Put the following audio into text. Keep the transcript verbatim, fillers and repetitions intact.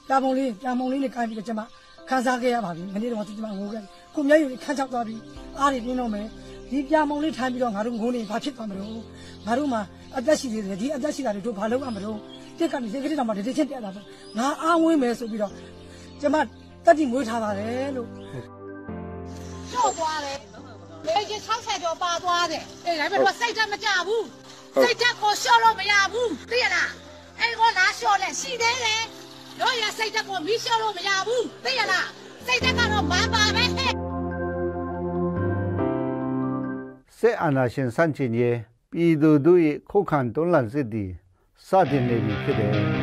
ပြပုံလေးပြပုံလေးနဲ့ကိုင်းပြီးတော့ကျွန်မခန်းစားခဲ့ရပါပြီမနေ့တော့ကျွန်မငိုခဲ့ကိုမျက်ရည်ခန်းချောက်သွားပြီးအားတွေပြင်းတော့မယ်ဒီပြပုံလေးထိုင်ပြီးတော့ငါတို့ငိုနေဘာဖြစ်သွားမလို့ငါတို့မှာအသက်ရှိသေးတယ်ဒီအသက်ရှိတာတွေတို့ဘာလုပ်ရမလို့တက်ကနေစိတ်ကလေးတော့မှတတိချင်းပြတ်လာတော့ငါအားဝင်းမယ်ဆိုပြီးတော့ကျွန်မတက်တိမွေးထားပါတယ်လို့ကျော်သွားတယ်လေကြီး၆ဆယ်ကျော်ပါသွားတယ်အေးဒါပေမဲ့စိတ်ဓာတ်မကြဘူးစိတ်ဓာတ်ကိုလျှော့လို့မရဘူးသိရလားအဲ့ကိုလာလျှော့လဲရှိသေးတယ်တို့ရစိတ်ဓာတ်ကိုမီးလျှော့လို့မရဘူးသိရလားစိတ်ဓာတ်ကတော့မပါပဲစစ်အာဏာရှင်စန့်ကျင်ရေးပြည်သူတို့ရဲ့ခုခံတွန်းလှန်စစ်သည်စတင်နေပြီဖြစ်တယ်